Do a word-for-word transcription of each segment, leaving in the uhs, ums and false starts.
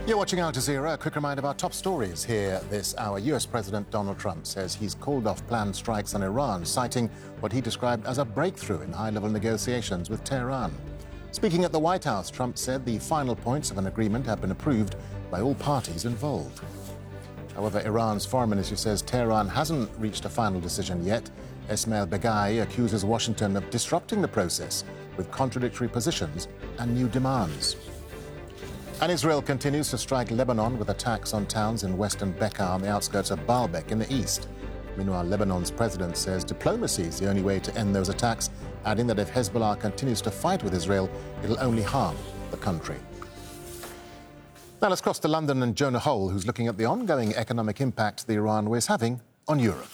You're watching Al Jazeera. A quick reminder of our top stories here this hour. U S President Donald Trump says he's called off planned strikes on Iran, citing what he described as a breakthrough in high-level negotiations with Tehran. Speaking at the White House, Trump said the final points of an agreement have been approved by all parties involved. However, Iran's foreign minister says Tehran hasn't reached a final decision yet. Esmail Beghai accuses Washington of disrupting the process with contradictory positions and new demands. And Israel continues to strike Lebanon with attacks on towns in western Bekaa on the outskirts of Baalbek in the east. Meanwhile, Lebanon's president says diplomacy is the only way to end those attacks, adding that if Hezbollah continues to fight with Israel, it'll only harm the country. Now let's cross to London and Jonah Hole, who's looking at the ongoing economic impact the Iran war is having on Europe.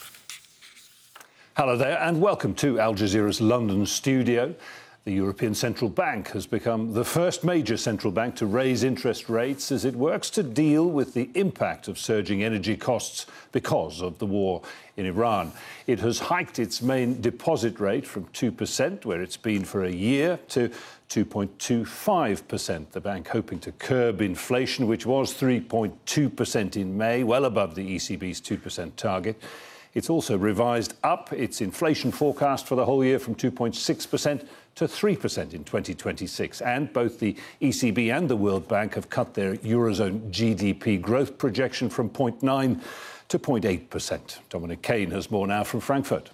Hello there and welcome to Al Jazeera's London studio. The European Central Bank has become the first major central bank to raise interest rates as it works to deal with the impact of surging energy costs because of the war in Iran. It has hiked its main deposit rate from two percent, where it's been for a year, to two point two five percent. The bank hoping to curb inflation, which was three point two percent in May, well above the E C B's two percent target. It's also revised up its inflation forecast for the whole year from two point six percent to three percent in twenty twenty-six. And both the E C B and the World Bank have cut their Eurozone G D P growth projection from zero point nine to zero point eight percent. Dominic Kane has more now from Frankfurt.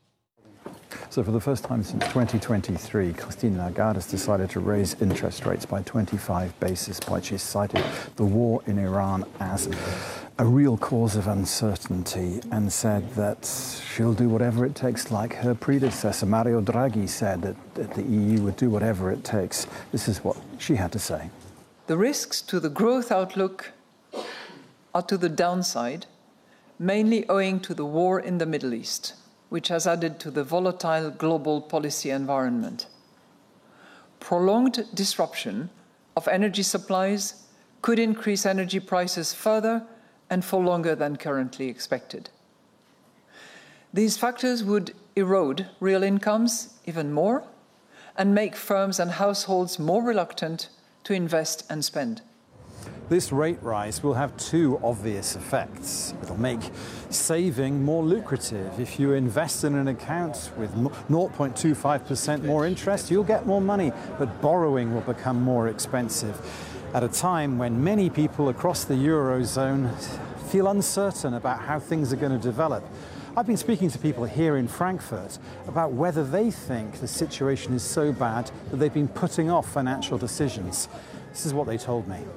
So for the first time since twenty twenty-three, Christine Lagarde has decided to raise interest rates by twenty-five basis points. She's cited the war in Iran as a real cause of uncertainty and said that she'll do whatever it takes, like her predecessor, Mario Draghi, said that, that the E U would do whatever it takes. This is what she had to say. The risks to the growth outlook are to the downside, mainly owing to the war in the Middle East, which has added to the volatile global policy environment. Prolonged disruption of energy supplies could increase energy prices further and for longer than currently expected. These factors would erode real incomes even more and make firms and households more reluctant to invest and spend. This rate rise will have two obvious effects. It'll make saving more lucrative. If you invest in an account with zero point two five percent more interest, you'll get more money, but borrowing will become more expensive at a time when many people across the Eurozone feel uncertain about how things are going to develop. I've been speaking to people here in Frankfurt about whether they think the situation is so bad that they've been putting off financial decisions. This is what they told me.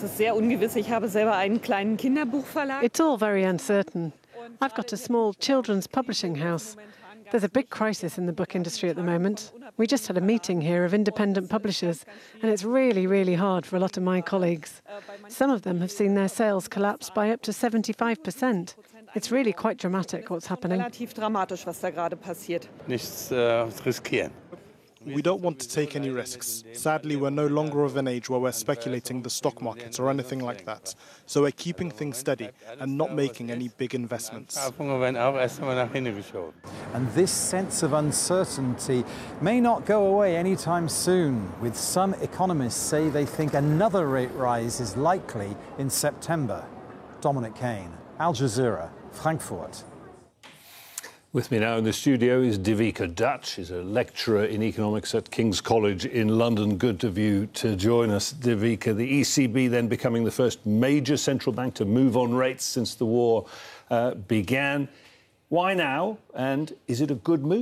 It's all very uncertain. I've got a small children's publishing house. There's a big crisis in the book industry at the moment. We just had a meeting here of independent publishers, and it's really, really hard for a lot of my colleagues. Some of them have seen their sales collapse by up to seventy-five percent. It's really quite dramatic what's happening. We don't want to take any risks. Sadly, we're no longer of an age where we're speculating the stock market or anything like that. So we're keeping things steady and not making any big investments. And this sense of uncertainty may not go away anytime soon, with some economists say they think another rate rise is likely in September. Dominic Kane, Al Jazeera, Frankfurt. With me now in the studio is Devika Dutt. She's a lecturer in economics at King's College in London. Good of you to join us, Devika. The E C B then becoming the first major central bank to move on rates since the war uh, began. Why now? And is it a good move?